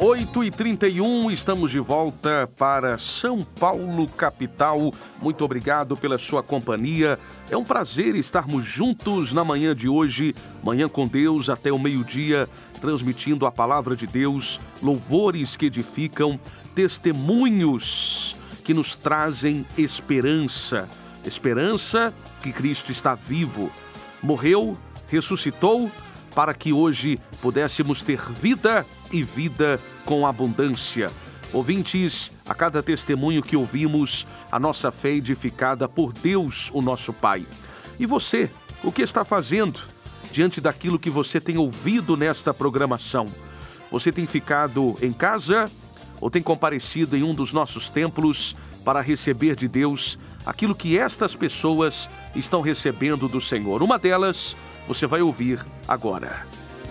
8h31, estamos de volta para São Paulo, capital. Muito obrigado pela sua companhia. É um prazer estarmos juntos na manhã de hoje, Manhã com Deus, até o meio-dia, transmitindo a palavra de Deus, louvores que edificam, testemunhos que nos trazem esperança. Esperança que Cristo está vivo, morreu, ressuscitou, para que hoje pudéssemos ter vida e vida com abundância. Ouvintes, a cada testemunho que ouvimos, a nossa fé é edificada por Deus, o nosso Pai. E você, o que está fazendo diante daquilo que você tem ouvido nesta programação? Você tem ficado em casa ou tem comparecido em um dos nossos templos para receber de Deus aquilo que estas pessoas estão recebendo do Senhor? Uma delas você vai ouvir agora.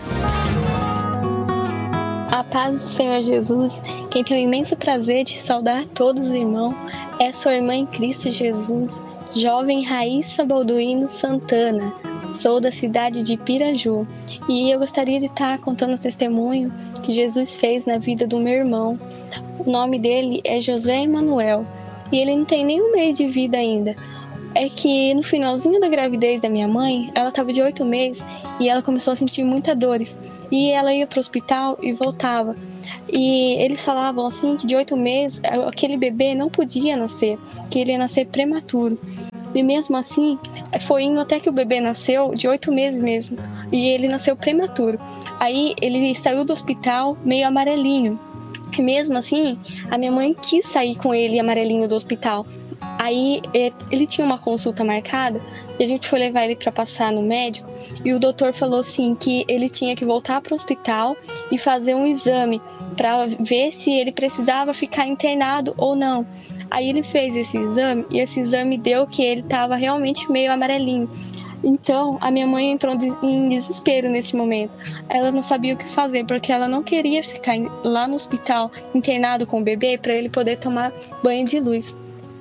A paz do Senhor Jesus, quem tem o imenso prazer de saudar todos os irmãos, é sua irmã em Cristo Jesus, jovem Raíssa Balduino Santana. Sou da cidade de Piraju e eu gostaria de estar contando o testemunho que Jesus fez na vida do meu irmão. O nome dele é José Emanuel e ele não tem nem um mês de vida ainda. É que no finalzinho da gravidez da minha mãe, ela estava de 8 meses e ela começou a sentir muitas dores. E ela ia para o hospital e voltava. E eles falavam assim que de 8 meses aquele bebê não podia nascer, que ele ia nascer prematuro. E mesmo assim, foi indo até que o bebê nasceu de 8 meses mesmo. E ele nasceu prematuro. Aí ele saiu do hospital meio amarelinho. E mesmo assim, a minha mãe quis sair com ele amarelinho do hospital. Aí ele tinha uma consulta marcada e a gente foi levar ele para passar no médico e o doutor falou assim que ele tinha que voltar para o hospital e fazer um exame para ver se ele precisava ficar internado ou não. Aí ele fez esse exame e esse exame deu que ele estava realmente meio amarelinho. Então a minha mãe entrou em desespero nesse momento. Ela não sabia o que fazer porque ela não queria ficar lá no hospital internado com o bebê para ele poder tomar banho de luz.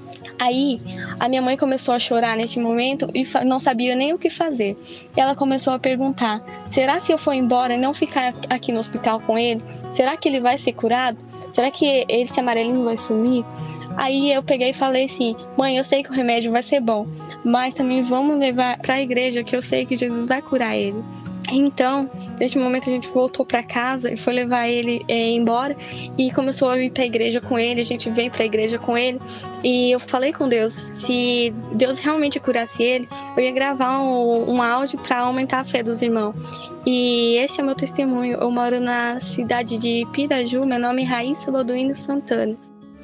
Aí, a minha mãe começou a chorar neste momento e não sabia nem o que fazer. Ela começou a perguntar, será se eu for embora e não ficar aqui no hospital com ele, será que ele vai ser curado? Será que esse amarelinho vai sumir? Aí eu peguei e falei assim, mãe, eu sei que o remédio vai ser bom, mas também vamos levar para a igreja que eu sei que Jesus vai curar ele. Então, neste momento a gente voltou para casa e foi levar ele embora e começou a ir para a igreja com ele, a gente veio para a igreja com ele e eu falei com Deus, se Deus realmente curasse ele, eu ia gravar um áudio para aumentar a fé dos irmãos. E esse é o meu testemunho, eu moro na cidade de Piraju, meu nome é Raíssa Balduino Santana.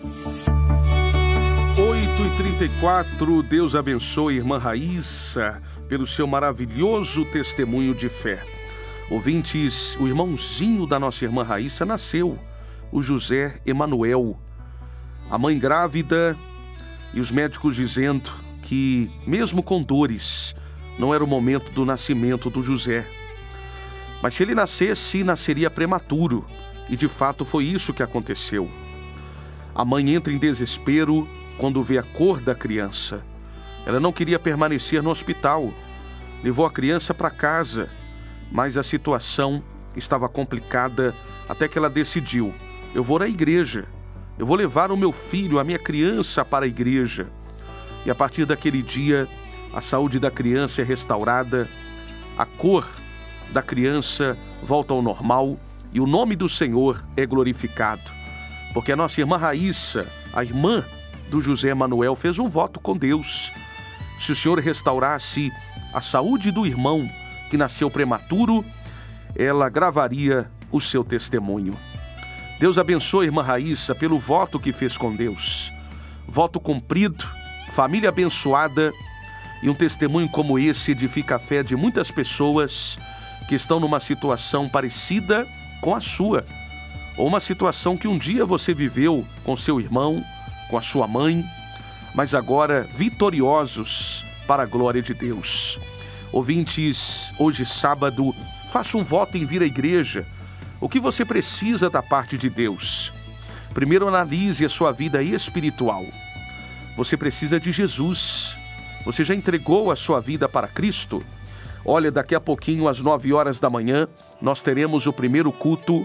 8h34, Deus abençoe a irmã Raíssa pelo seu maravilhoso testemunho de fé. Ouvintes, o irmãozinho da nossa irmã Raíssa nasceu, o José Emanuel. A mãe grávida e os médicos dizendo que, mesmo com dores, não era o momento do nascimento do José. Mas se ele nascesse, nasceria prematuro. E de fato foi isso que aconteceu. A mãe entra em desespero quando vê a cor da criança. Ela não queria permanecer no hospital. Levou a criança para casa, mas a situação estava complicada até que ela decidiu, eu vou à igreja, eu vou levar o meu filho, a minha criança para a igreja. E a partir daquele dia, a saúde da criança é restaurada, a cor da criança volta ao normal e o nome do Senhor é glorificado. Porque a nossa irmã Raíssa, a irmã do José Emanuel, fez um voto com Deus. Se o Senhor restaurasse a saúde do irmão que nasceu prematuro, ela gravaria o seu testemunho. Deus abençoe a irmã Raíssa pelo voto que fez com Deus. Voto cumprido, família abençoada e um testemunho como esse edifica a fé de muitas pessoas que estão numa situação parecida com a sua. Ou uma situação que um dia você viveu com seu irmão, com a sua mãe, mas agora vitoriosos para a glória de Deus. Ouvintes, hoje sábado, faça um voto em vir à igreja. O que você precisa da parte de Deus? Primeiro analise a sua vida espiritual. Você precisa de Jesus. Você já entregou a sua vida para Cristo? Olha, daqui a pouquinho, às 9 horas da manhã, nós teremos o primeiro culto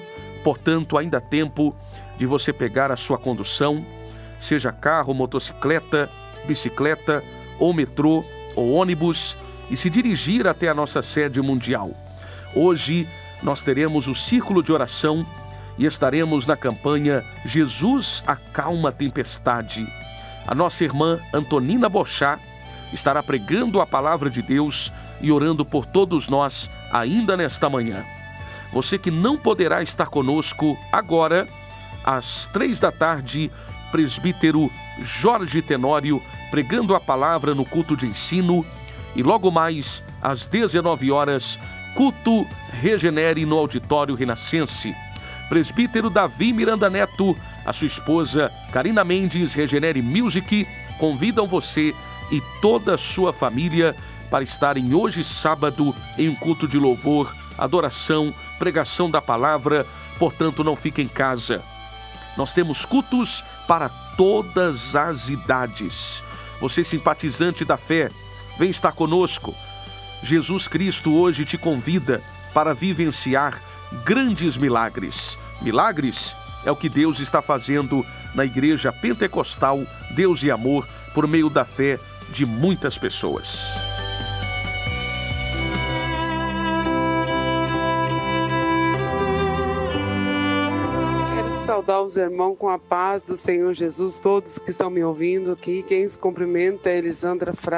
Portanto, ainda há tempo de você pegar a sua condução, seja carro, motocicleta, bicicleta, ou metrô, ou ônibus, e se dirigir até a nossa sede mundial. Hoje nós teremos o círculo de oração e estaremos na campanha Jesus Acalma a Tempestade. A nossa irmã Antonina Bochá estará pregando a palavra de Deus e orando por todos nós ainda nesta manhã. Você que não poderá estar conosco agora, às 15h, presbítero Jorge Tenório pregando a palavra no culto de ensino, e logo mais às 19h, culto Regenere no Auditório Renascense. Presbítero Davi Miranda Neto, a sua esposa Karina Mendes, Regenere Music, convidam você e toda a sua família para estarem hoje sábado em um culto de louvor, adoração, pregação da palavra. Portanto, não fique em casa. Nós temos cultos para todas as idades. Você, simpatizante da fé, vem estar conosco. Jesus Cristo hoje te convida para vivenciar grandes milagres. Milagres é o que Deus está fazendo na Igreja Pentecostal Deus e Amor por meio da fé de muitas pessoas. Saudar os irmãos com a paz do Senhor Jesus, todos que estão me ouvindo aqui. Quem se cumprimenta é Elisandra Fra.